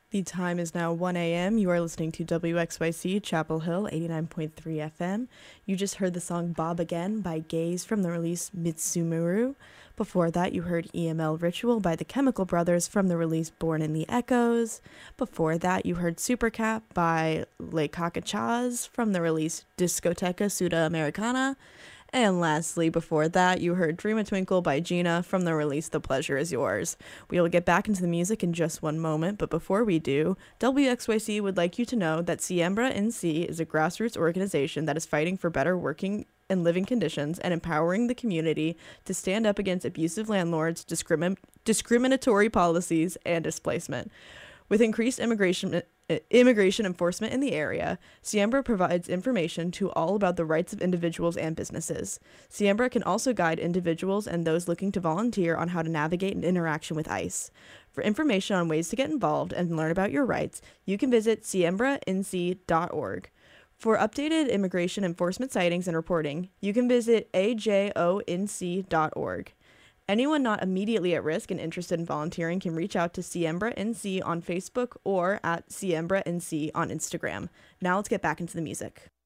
The time is now 1 a.m. You are listening to WXYC Chapel Hill 89.3 FM. You just heard the song Bob Again by Gaze from the release Mitsumuru. Before that, you heard EML Ritual by the Chemical Brothers from the release Born in the Echoes. Before that, you heard Supercat by Le Cacachas from the release Discoteca Sudamericana. And lastly, before that, you heard Dream a Twinkle by Gina from the release The Pleasure Is Yours. We will get back into the music in just one moment, but before we do, WXYC would like you to know that Siembra NC is a grassroots organization that is fighting for better working and living conditions and empowering the community to stand up against abusive landlords, discriminatory policies, and displacement. With increased immigration enforcement in the area, Siembra provides information to all about the rights of individuals and businesses. Siembra can also guide individuals and those looking to volunteer on how to navigate an interaction with ICE. For information on ways to get involved and learn about your rights, you can visit siembranc.org. For updated immigration enforcement sightings and reporting, you can visit ajonc.org. Anyone not immediately at risk and interested in volunteering can reach out to Siembra NC on Facebook or at Siembra NC on Instagram. Now let's get back into the music.